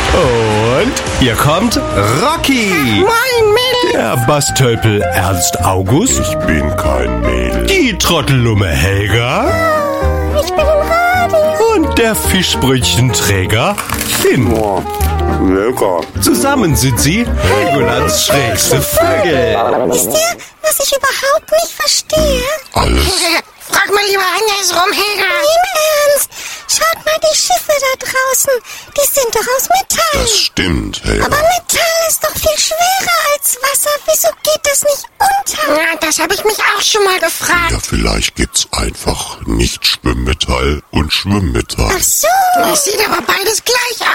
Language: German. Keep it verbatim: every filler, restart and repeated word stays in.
Und hier kommt Rocky. Moin, Mädel. Der Bastölpel Ernst August. Ich bin kein Mädel. Die Trottellumme Helga. Ich bin im Radio. Und der Fischbrötchenträger Finn. Oh, lecker. Zusammen sind sie Helgolands schrägste Vögel. Wisst ihr, was ich überhaupt nicht verstehe? Alles. Frag mal lieber andersrum, Helga. Im Ernst. Schaut mal die Schiffe da draußen. Die sind doch aus Metall. Das stimmt, Helga. Aber Metall ist doch viel schwerer als Wasser. Wieso geht das nicht unter? Ja, das habe ich mich auch schon mal gefragt. Ja, vielleicht gibt's einfach nicht Schwimmmetall und Schwimmmetall. Ach so. Das sieht aber beides gleich